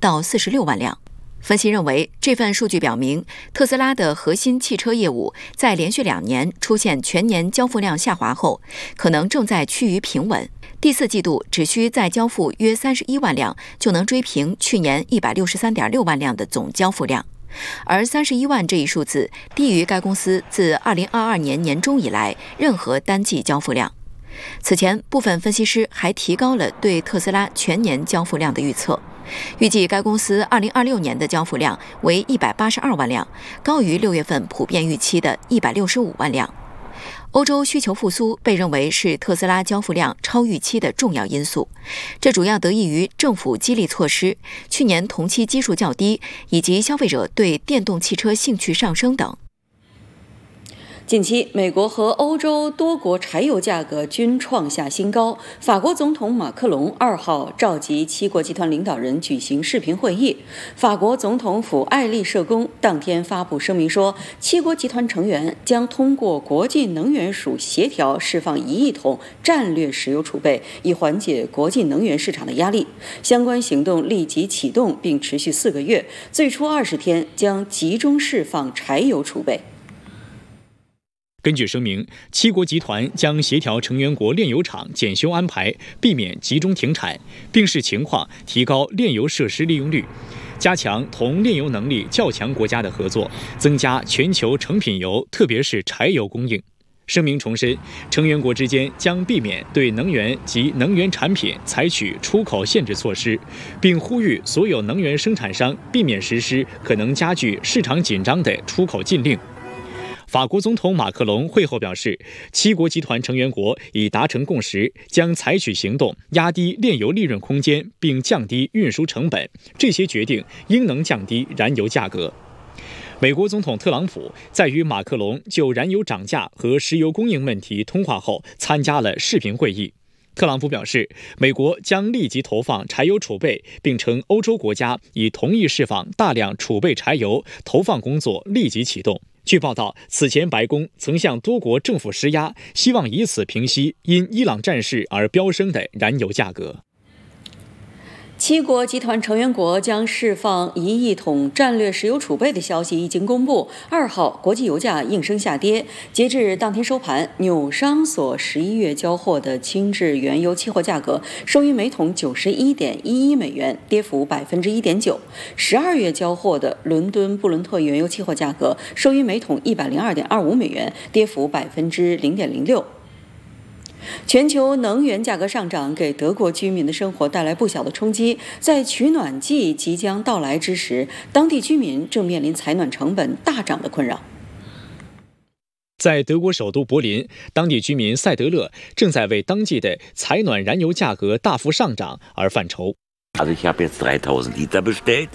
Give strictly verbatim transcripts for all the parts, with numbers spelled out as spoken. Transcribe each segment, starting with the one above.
到四十六万辆。分析认为，这份数据表明，特斯拉的核心汽车业务在连续两年出现全年交付量下滑后，可能正在趋于平稳。第四季度只需再交付约三十一万辆，就能追平去年一百六十三点六万辆的总交付量。而三十一万这一数字低于该公司自二零二二年年中以来任何单季交付量。此前，部分分析师还提高了对特斯拉全年交付量的预测，预计该公司二零二六年的交付量为一百八十二万辆，高于六月份普遍预期的一百六十五万辆。欧洲需求复苏被认为是特斯拉交付量超预期的重要因素，这主要得益于政府激励措施、去年同期基数较低，以及消费者对电动汽车兴趣上升等。 近期，美国和欧洲多国柴油价格均创下新高。法国总统马克龙二号召集七国集团领导人举行视频会议。法国总统府爱丽舍宫当天发布声明说，七国集团成员将通过国际能源署协调释放一亿桶战略石油储备，以缓解国际能源市场的压力。相关行动立即启动，并持续四个月，最初二十天将集中释放柴油储备。 根据声明，七国集团将协调成员国炼油厂检修安排，避免集中停产，并视情况提高炼油设施利用率，加强同炼油能力较强国家的合作，增加全球成品油，特别是柴油供应。声明重申，成员国之间将避免对能源及能源产品采取出口限制措施，并呼吁所有能源生产商避免实施可能加剧市场紧张的出口禁令。法国总统马克龙会后表示，七国集团成员国已达成共识，将采取行动压低炼油利润空间，并降低运输成本。这些决定应能降低燃油价格。美国总统特朗普在与马克龙就燃油涨价和石油供应问题通话后，参加了视频会议。特朗普表示，美国将立即投放柴油储备，并称欧洲国家已同意释放大量储备柴油，投放工作立即启动。据报道，此前白宫曾向多国政府施压，希望以此平息因伊朗战事而飙升的燃油价格。 七国集团成员国将释放一亿桶战略石油储备的消息一经公布，二号国际油价应声下跌。截至当天收盘，纽商所十一月交货的轻质原油期货价格收于每桶九十一点一一美元，跌幅百分之一点九。十二月交货的伦敦布伦特原油期货价格收于每桶一百零二点二五美元，跌幅百分之零点零六。全球能源价格上涨给德国居民的生活带来不小的冲击，在取暖季即将到来之时，当地居民正面临采暖成本大涨的困扰。 在德国首都柏林，当地居民塞德勒正在为当季的采暖燃油价格大幅上涨而犯愁。 Also ich habe jetzt dreitausend Liter bestellt.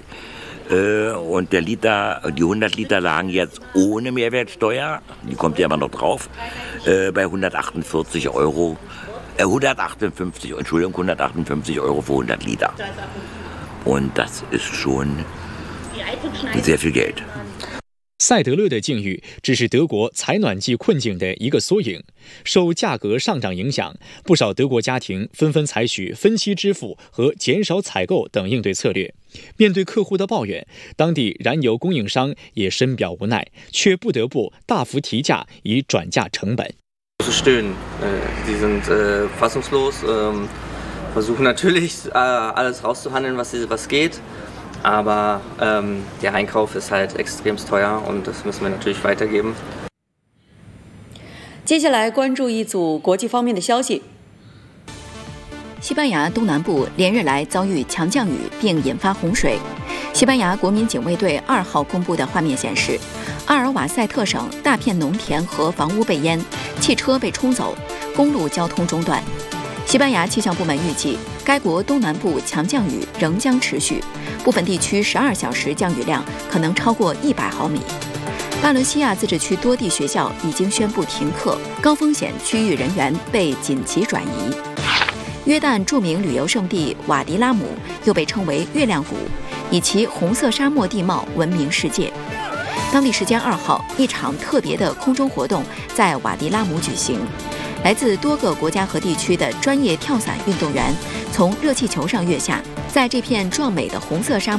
Und der Liter, die hundert Liter lagen jetzt ohne Mehrwertsteuer, die kommt ja immer noch drauf, bei hundertachtundvierzig Euro, äh, hundertachtundfünfzig, Entschuldigung, hundertachtundfünfzig Euro für hundert Liter. Und das ist schon sehr viel Geld. 塞德勒的境遇只是德国采暖季困境的一个缩影。受价格上涨影响，不少德国家庭纷纷采取分期支付和减少采购等应对策略。面对客户的抱怨，当地燃油供应商也深表无奈，却不得不大幅提价以转嫁成本。 Stöhnen, die sind fassungslos, versuchen natürlich alles rauszuhandeln, was was geht.Aber ähm, der Einkauf ist halt extrem teuer und das müssen wir natürlich weitergeben. 接下来关注一组国际方面的消息。 西班牙东南部连日来遭遇强降雨并引发洪水。西班牙国民警卫队二号公布的画面显示，阿尔瓦塞特省大片农田和房屋被淹，汽车被冲走，公路交通中断。西班牙气象部门预计，该国东南部强降雨仍将持续，部分地区十二小时降雨量可能超过一百毫米。巴伦西亚自治区多地学校已经宣布停课，高风险区域人员被紧急转移。约旦著名旅游胜地瓦迪拉姆又被称为月亮谷，以其红色沙漠地貌闻名世界。当地时间二号，一场特别的空中活动在瓦迪拉姆举行。来自多个国家和地区的专业跳伞运动员从热气球上跃下，在这片壮美的红色沙漠